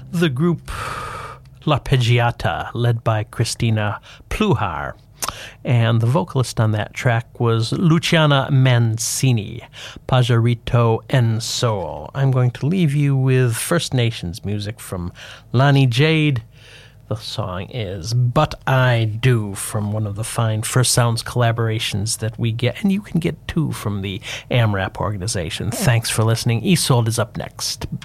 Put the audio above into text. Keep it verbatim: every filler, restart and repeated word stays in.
the group L'Arpeggiata, led by Christina Pluhar. And the vocalist on that track was Luciana Mancini, Pajarito en Sol. I'm going to leave you with First Nations music from Lonnie Jade. The song is But I Do, from one of the fine First Sounds collaborations that we get, and you can get two from the AMRAP organization. Thanks for listening. Isolde is up next.